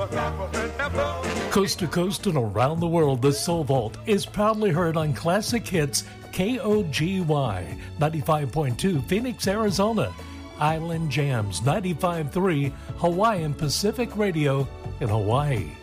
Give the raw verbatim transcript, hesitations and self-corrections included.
Coast to coast and around the world, the Soul Vault is proudly heard on Classic Hits K O G Y ninety-five point two Phoenix, Arizona, Island Jams ninety-five point three Hawaiian Pacific Radio in Hawaii.